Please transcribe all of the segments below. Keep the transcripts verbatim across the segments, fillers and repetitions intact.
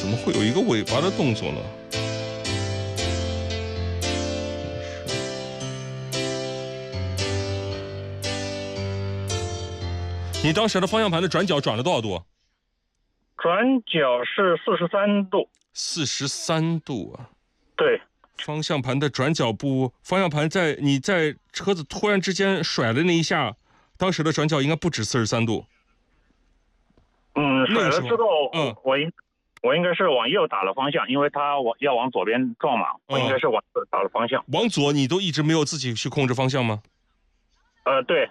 么会有一个尾巴的动作呢？你当时的方向盘的转角转了多少度？ 转角是四十三度。 四十三度啊！ 对， 方向盘的转角部，方向盘在你在车子突然之间甩的那一下，当时的转角应该不止四十三度。 嗯，甩了之后， 嗯， 我应我应该是往右打了方向，因为他往要往左边撞嘛，我应该是往右打了方向。 往左，你都一直没有自己去控制方向吗？ 呃，对，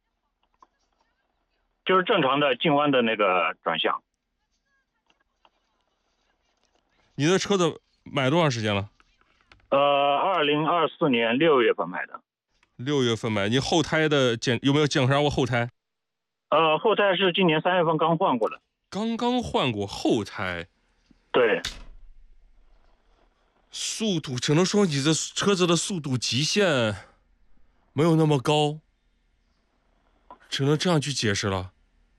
就是正常的进弯的那个转向。 你的车子买多长时间了？ 呃，二零二四年六月份买的。 六月份买，你后胎的检有没有检查过后胎？ 呃，后胎是今年三月份刚换过的。 刚刚换过后胎。 对。 速度只能说你的车子的速度极限没有那么高，只能这样去解释了。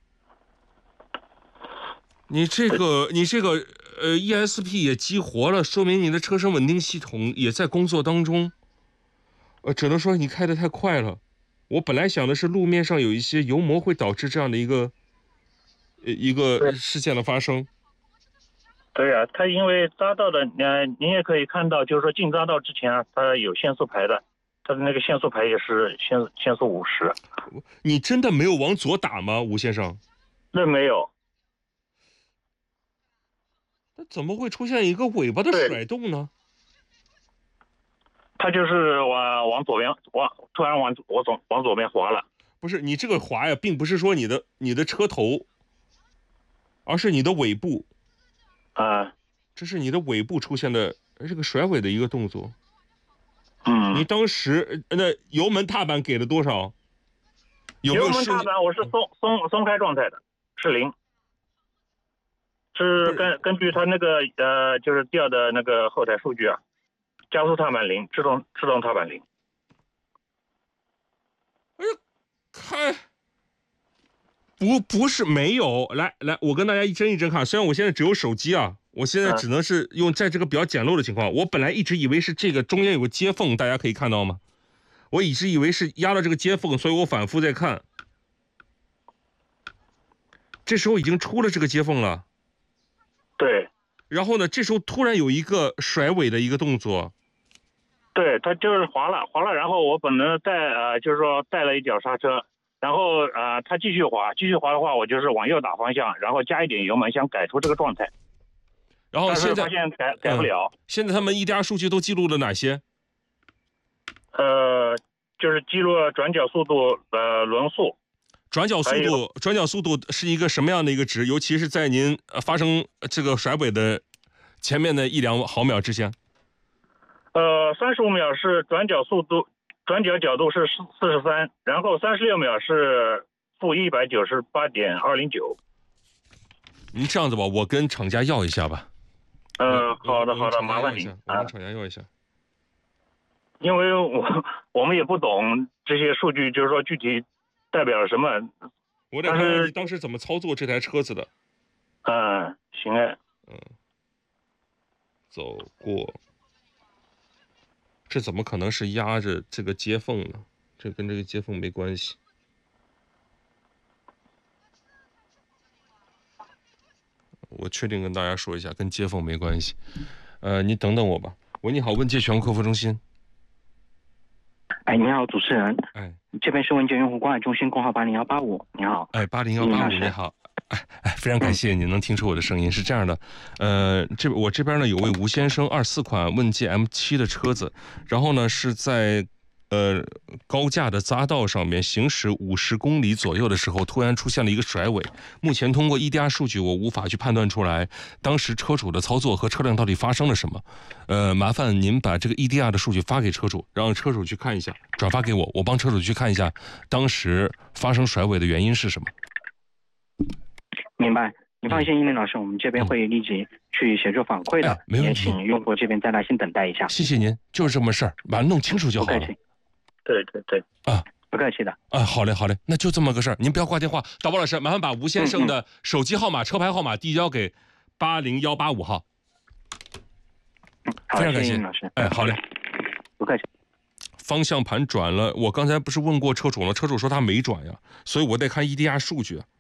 你这个，你这个。呃 ，E S P 也激活了，说明你的车身稳定系统也在工作当中。呃，只能说你开得太快了。我本来想的是路面上有一些油膜会导致这样的一个，呃，一个事件的发生。 对呀、啊，它因为匝道的，呃，您也可以看到，就是说进匝道之前啊，它有限速牌的，它的那个限速牌也是限限速五十。 你真的没有往左打吗，吴先生？ 那没有。 那怎么会出现一个尾巴的甩动呢？ 它就是往往左边往突然往我左往左边滑了。 不是你这个滑呀，并不是说你的你的车头，而是你的尾部。 啊、呃， 这是你的尾部出现的这个甩尾的一个动作。 嗯。 你当时那油门踏板给了多少？有没有油门踏板我是松松松开状态的，是零。是根根据它那个呃，就是调的那个后台数据啊，加速踏板零，制动制动踏板零。 哎呀，开不不是没有，来来，我跟大家一帧一帧看。虽然我现在只有手机啊，我现在只能是用在这个比较简陋的情况。我本来一直以为是这个中间有个接缝，大家可以看到吗？我一直以为是压了这个接缝，所以我反复在看。这时候已经出了这个接缝了。 对， 然后呢？这时候突然有一个甩尾的一个动作， 对，它就是滑了，滑了。然后我本能带呃，就是说带了一脚刹车，然后呃，它继续滑，继续滑的话，我就是往右打方向，然后加一点油门，想改出这个状态。 然后现在发现改改不了、 嗯。现在他们 E D R 数据都记录了哪些？ 呃，就是记录了转角速度、呃轮速。 转角速度，转角速度是一个什么样的一个值？尤其是在您发生这个甩尾的前面的一两毫秒之间。 呃，三十五秒是转角速度，转角角度是四十三，然后三十六秒是负一百九十八点二零九。 您这样子吧，我跟厂家要一下吧。 呃，好的好的，麻烦你， 我跟厂家要一下。 因为我我们也不懂这些数据，就是说具体代表了什么？ 我得看看你当时怎么操作这台车子的。 嗯，行哎。 嗯，走过，这怎么可能是压着这个接缝呢？这跟这个接缝没关系。我确定跟大家说一下，跟接缝没关系。呃，你等等我吧。喂，你好，问界全国客服中心。 哎，你好，主持人。 哎， 这边是问界用户关爱中心，工号八零幺八五。你好。 哎，八零幺八五，你好。哎哎，非常感谢你能听出我的声音。是这样的，呃，这我这边呢有位吴先生，二四款问界 M 七的车子，然后呢是在呃高架的匝道上面行驶五十公里左右的时候，突然出现了一个甩尾。目前通过 E D R 数据，我无法去判断出来当时车主的操作和车辆到底发生了什么。呃，麻烦您把这个 E D R 的数据发给车主，让车主去看一下，转发给我，我帮车主去看一下当时发生甩尾的原因是什么。 明白，你放心，英明老师，我们这边会立即去协助反馈的， 哎、没问题。 也请用户这边再耐心等待一下。 谢谢您，就是这么事儿，把它弄清楚就好了。 不客气。 对对对， 啊， 不客气的。 啊，好嘞好嘞，那就这么个事儿，您不要挂电话。导播老师，麻烦把吴先生的手机号码、嗯嗯车牌号码递交给八零幺八五号。 好， 非常感谢谢谢殷老师。 哎，好嘞。 不客气。 方向盘转了，我刚才不是问过车主了，车主说他没转呀，所以我得看 E D R 数据。